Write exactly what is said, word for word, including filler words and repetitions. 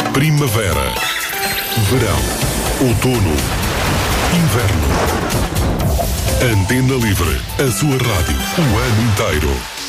Primavera, verão, outono, inverno. Antena Livre, a sua rádio, o ano inteiro.